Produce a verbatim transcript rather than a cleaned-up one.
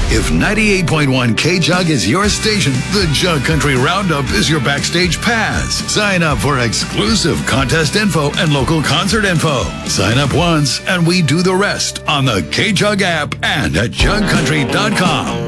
If ninety-eight point one K-Jug is your station, the Jug Country Roundup is your backstage pass. Sign up for exclusive contest info and local concert info. Sign up once and we do the rest on the K-Jug app and at jug country dot com.